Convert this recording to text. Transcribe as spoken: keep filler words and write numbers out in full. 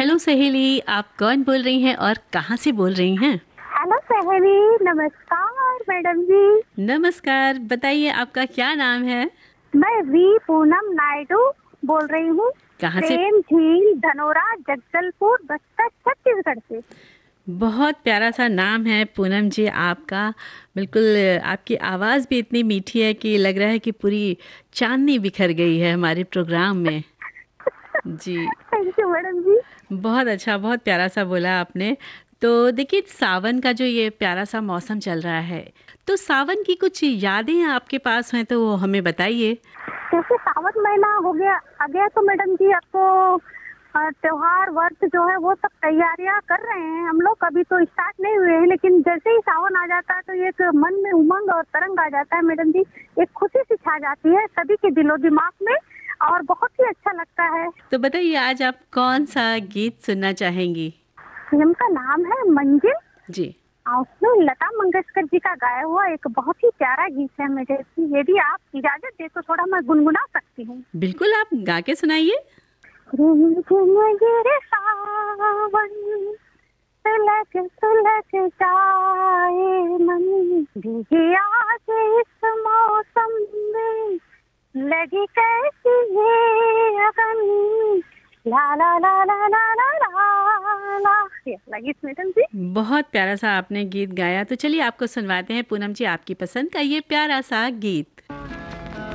Hello सहेली, आप कौन बोल रही हैं और कहाँ से बोल रही हैं? हेलो सहेली, नमस्कार मैडम जी। नमस्कार, बताइए आपका क्या नाम है? मैं वी पूनम नायडू बोल रही हूँ। कहाँ से? प्रेम झील धनोरा जगदलपुर बस्तर छत्तीसगढ़ से। बहुत प्यारा सा नाम है पूनम जी आपका। बिल्कुल, आपकी आवाज़ भी इतनी मीठी है कि लग रहा है कि पूरी चांदनी बिखर गई है हमारे प्रोग्राम में। जी, थैंक यू मैडम जी। बहुत अच्छा, बहुत प्यारा सा बोला आपने। तो देखिए, सावन का जो ये प्यारा सा मौसम चल रहा है, तो सावन की कुछ यादें आपके पास हैं तो वो हमें बताइए। जैसे सावन महीना हो गया आ गया तो मैडम जी आपको अ, त्योहार वर्ष जो है वो सब तैयारियां कर रहे हैं हम लोग। अभी तो स्टार्ट नहीं हुए हैं, लेकिन जैसे ही सावन आ जाता है तो एक मन में उमंग और तरंग आ जाता है मैडम जी। एक खुशी सी छा जाती है सभी के दिलो दिमाग में और बहुत ही अच्छा लगता है। तो बताइए, आज आप कौन सा गीत सुनना चाहेंगी? फिल्म का नाम है मंजिल जी, और उसमें लता मंगेशकर जी का गाया हुआ एक बहुत ही प्यारा गीत है मेरे। यदि आप इजाजत दे तो थोड़ा मैं गुनगुना सकती हूँ। बिल्कुल, आप गा के सुनाइए। रिमझिम गिरे सावन, सुलग सुलग जाए मन, भीगे आज इस मौसम में, लगी कैसी ये अगन, ला ला ला ला ला ला ला ला। ये लगी इसमें जी। बहुत प्यारा सा आपने गीत गाया, तो चलिए आपको सुनवाते हैं पूनम जी आपकी पसंद का ये प्यारा सा गीत।